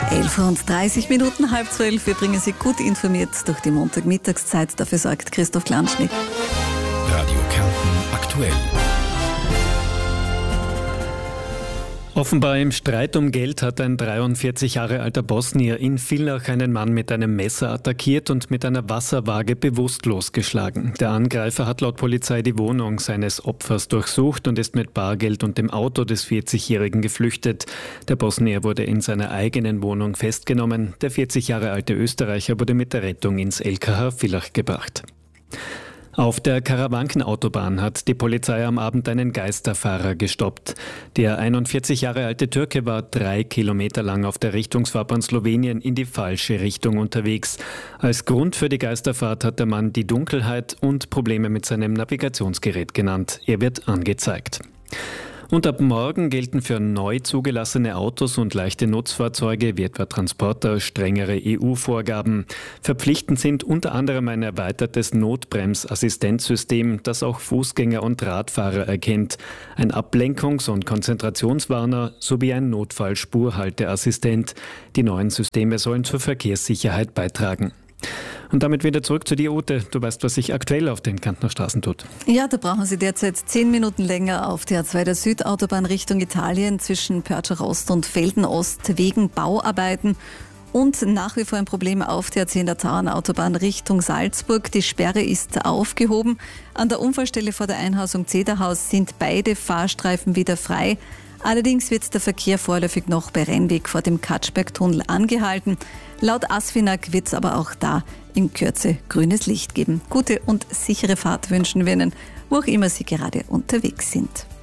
11:30 Uhr, 11:30. Wir bringen Sie gut informiert durch die Montagmittagszeit. Dafür sorgt Christoph Klanschnitt. Radio Kärnten aktuell. Offenbar im Streit um Geld hat ein 43 Jahre alter Bosnier in Villach einen Mann mit einem Messer attackiert und mit einer Wasserwaage bewusstlos geschlagen. Der Angreifer hat laut Polizei die Wohnung seines Opfers durchsucht und ist mit Bargeld und dem Auto des 40-Jährigen geflüchtet. Der Bosnier wurde in seiner eigenen Wohnung festgenommen. Der 40 Jahre alte Österreicher wurde mit der Rettung ins LKH Villach gebracht. Auf der Karawankenautobahn hat die Polizei am Abend einen Geisterfahrer gestoppt. Der 41 Jahre alte Türke war 3 Kilometer lang auf der Richtungsfahrbahn Slowenien in die falsche Richtung unterwegs. Als Grund für die Geisterfahrt hat der Mann die Dunkelheit und Probleme mit seinem Navigationsgerät genannt. Er wird angezeigt. Und ab morgen gelten für neu zugelassene Autos und leichte Nutzfahrzeuge wie etwa Transporter strengere EU-Vorgaben. Verpflichtend sind unter anderem ein erweitertes Notbremsassistenzsystem, das auch Fußgänger und Radfahrer erkennt, ein Ablenkungs- und Konzentrationswarner sowie ein Notfallspurhalteassistent. Die neuen Systeme sollen zur Verkehrssicherheit beitragen. Und damit wieder zurück zu dir, Ute. Du weißt, was sich aktuell auf den Kärntner Straßen tut. Ja, da brauchen Sie derzeit 10 Minuten länger auf der A2 der Südautobahn Richtung Italien zwischen Pörtschach Ost und Velden Ost wegen Bauarbeiten. Und nach wie vor ein Problem auf der A10 der Tauernautobahn Richtung Salzburg. Die Sperre ist aufgehoben. An der Unfallstelle vor der Einhausung Zederhaus sind beide Fahrstreifen wieder frei. Allerdings wird der Verkehr vorläufig noch bei Rennweg vor dem Katschbergtunnel angehalten. Laut ASFINAG wird es aber auch da in Kürze grünes Licht geben. Gute und sichere Fahrt wünschen wir Ihnen, wo auch immer Sie gerade unterwegs sind.